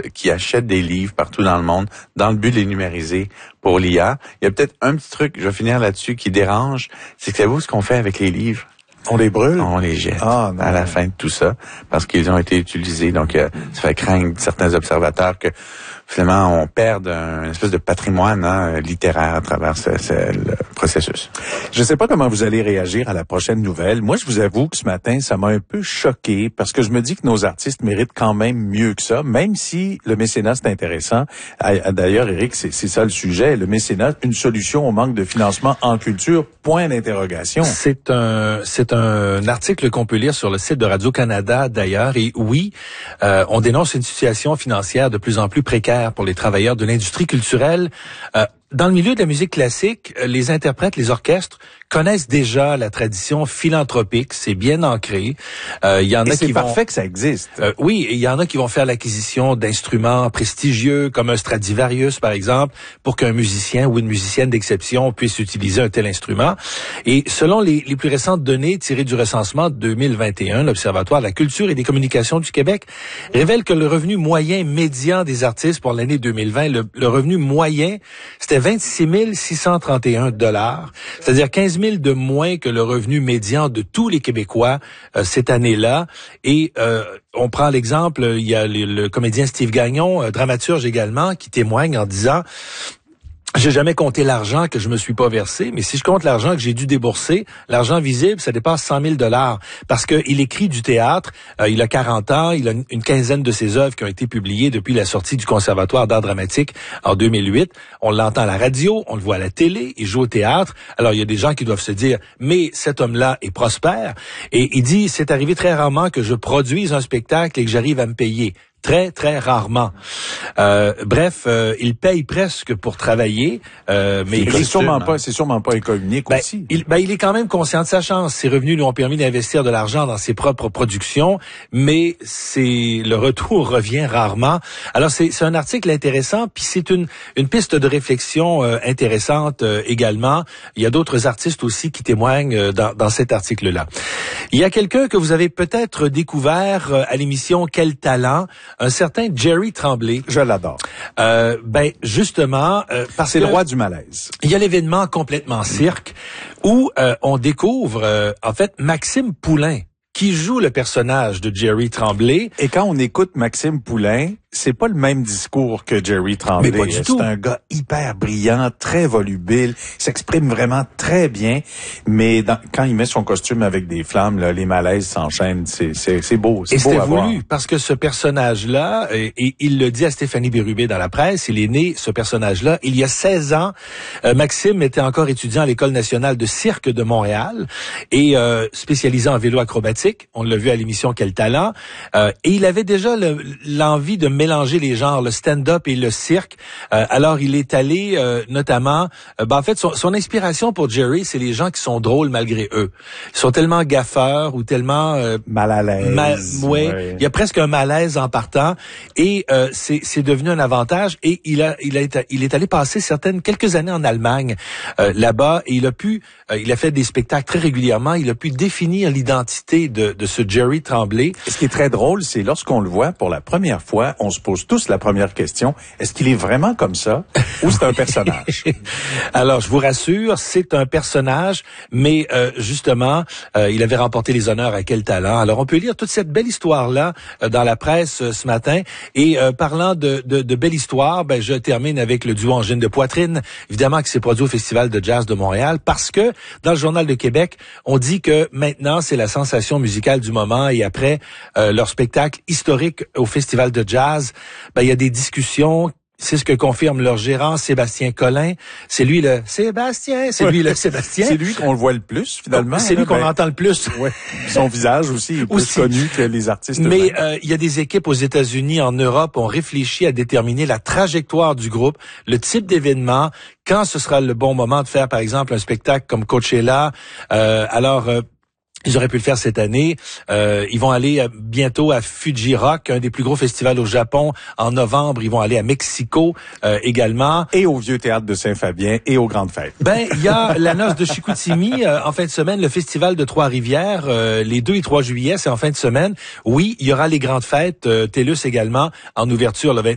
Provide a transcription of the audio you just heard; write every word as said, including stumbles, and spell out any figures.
qui achètent des livres partout dans le monde dans le but de les numériser pour l'I A. Il y a peut-être un petit truc, je vais finir là-dessus, qui dérange, c'est que savez-vous ce qu'on fait avec les livres? On les brûle? On les jette ah, non, à la non. fin de tout ça, parce qu'ils ont été utilisés. Donc, euh, ça fait craindre certains observateurs que finalement, on perde un, une espèce de patrimoine hein, littéraire à travers ce, ce, le processus. Je ne sais pas comment vous allez réagir à la prochaine nouvelle. Moi, je vous avoue que ce matin, ça m'a un peu choqué parce que je me dis que nos artistes méritent quand même mieux que ça, même si le mécénat, c'est intéressant. D'ailleurs, Éric, c'est, c'est ça le sujet. Le mécénat, une solution au manque de financement en culture, point d'interrogation. C'est un, c'est un article qu'on peut lire sur le site de Radio-Canada, d'ailleurs. Et oui, euh, on dénonce une situation financière de plus en plus précaire pour les travailleurs de l'industrie culturelle. Euh, Dans le milieu de la musique classique, les interprètes, les orchestres connaissent déjà la tradition philanthropique, c'est bien ancré. Euh, il y en Et a c'est qui parfait vont, que ça existe. Euh, oui, il y en a qui vont faire l'acquisition d'instruments prestigieux comme un Stradivarius par exemple, pour qu'un musicien ou une musicienne d'exception puisse utiliser un tel instrument. Et selon les, les plus récentes données tirées du recensement de deux mille vingt et un, l'Observatoire de la culture et des communications du Québec révèle que le revenu moyen médian des artistes pour l'année deux mille vingt, le, le revenu moyen, c'était vingt-six mille six cent trente et un dollars, c'est-à-dire quinze mille de moins que le revenu médian de tous les Québécois euh, cette année-là. Et euh, on prend l'exemple, il y a le, le comédien Steve Gagnon, euh, dramaturge également, qui témoigne en disant: j'ai jamais compté l'argent que je me suis pas versé, mais si je compte l'argent que j'ai dû débourser, l'argent visible, ça dépasse cent mille dollars. Parce qu'il écrit du théâtre, euh, il a quarante ans, il a une, une quinzaine de ses œuvres qui ont été publiées depuis la sortie du Conservatoire d'art dramatique en deux mille huit. On l'entend à la radio, on le voit à la télé, il joue au théâtre. Alors, il y a des gens qui doivent se dire, mais cet homme-là est prospère. Et il dit, c'est arrivé très rarement que je produise un spectacle et que j'arrive à me payer. Très, très rarement. Euh, bref, euh, il paye presque pour travailler, euh, mais c'est sûrement pas, c'est sûrement pas économique ben, aussi. Il, ben, il est quand même conscient de sa chance. Ses revenus lui ont permis d'investir de l'argent dans ses propres productions, mais c'est le retour revient rarement. Alors c'est, c'est un article intéressant, puis c'est une une piste de réflexion euh, intéressante euh, également. Il y a d'autres artistes aussi qui témoignent euh, dans, dans cet article-là. Il y a quelqu'un que vous avez peut-être découvert euh, à l'émission Quel talent, un certain Jerry Tremblay. Je l'adore. Euh, ben justement, euh, parce c'est que le roi du malaise. Il y a l'événement Complètement Cirque où euh, on découvre euh, en fait Maxime Poulain qui joue le personnage de Jerry Tremblay. Et quand on écoute Maxime Poulain, c'est pas le même discours que Jerry Tremblay. Mais pas du c'est tout. un gars hyper brillant, très volubile, s'exprime vraiment très bien, mais dans, quand il met son costume avec des flammes, là, les malaises s'enchaînent, c'est, c'est, c'est beau, c'est et beau c'était à voir. voulu, parce que ce personnage-là, et, et il le dit à Stéphanie Bérubé dans la presse, il est né, ce personnage-là, il y a seize ans. Euh, Maxime était encore étudiant à l'École nationale de cirque de Montréal et euh, spécialisé en vélo acrobatique. On l'a vu à l'émission Quel talent. Euh, et il avait déjà le, l'envie de mélanger les genres, le stand-up et le cirque. Euh, alors, il est allé, euh, notamment... Euh, ben, en fait, son, son inspiration pour Jerry, c'est les gens qui sont drôles malgré eux. Ils sont tellement gaffeurs ou tellement... Euh, Mal à l'aise. Mal, ouais, ouais. Il y a presque un malaise en partant. Et euh, c'est, c'est devenu un avantage. Et il a, il a été, il est allé passer certaines quelques années en Allemagne euh, là-bas. Et il a pu... Euh, il a fait des spectacles très régulièrement. Il a pu définir l'identité de, de ce Jerry Tremblay. Et ce qui est très drôle, c'est lorsqu'on le voit pour la première fois, on se pose tous la première question, est-ce qu'il est vraiment comme ça ou c'est un personnage? Alors, je vous rassure, c'est un personnage, mais euh, justement, euh, il avait remporté les honneurs à Quel talent. Alors, on peut lire toute cette belle histoire-là euh, dans la presse euh, ce matin. Et euh, parlant de, de, de belle histoire, ben, je termine avec le duo Angine de Poitrine, évidemment qui s'est produit au Festival de jazz de Montréal, parce que dans le Journal de Québec, on dit que maintenant, c'est la sensation musicale du moment et après euh, leur spectacle historique au Festival de jazz, ben, il y a des discussions. C'est ce que confirme leur gérant, Sébastien Collin. C'est lui le Sébastien, c'est lui le Sébastien. C'est lui qu'on le voit le plus, finalement. C'est lui là, qu'on ben, entend le plus. Ouais. Son visage aussi est plus Aussi. connu que les artistes. Mais euh, il y a des équipes aux États-Unis, en Europe, ont réfléchi à déterminer la trajectoire du groupe, le type d'événement, quand ce sera le bon moment de faire, par exemple, un spectacle comme Coachella. Euh, alors... Euh, Ils auraient pu le faire cette année. Euh, ils vont aller à, bientôt à Fuji Rock, un des plus gros festivals au Japon. En novembre, ils vont aller à Mexico euh, également. Et au Vieux Théâtre de Saint-Fabien et aux Grandes Fêtes. Ben, il y a la noce de Chicoutimi euh, en fin de semaine, le festival de Trois-Rivières, euh, les deux et trois juillet, c'est en fin de semaine. Oui, il y aura les Grandes Fêtes, euh, TELUS également, en ouverture le vingt